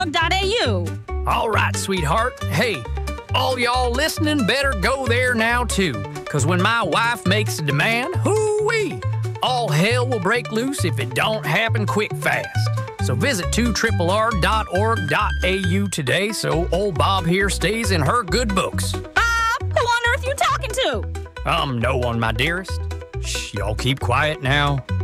All right, sweetheart. Hey, all y'all listening better go there now, too. Because when my wife makes a demand, hoo-wee, all hell will break loose if it don't happen quick fast. So visit 2rrr.org.au today so old Bob here stays in her good books. Bob, who on earth you talking to? No one, my dearest. Shh, y'all keep quiet now.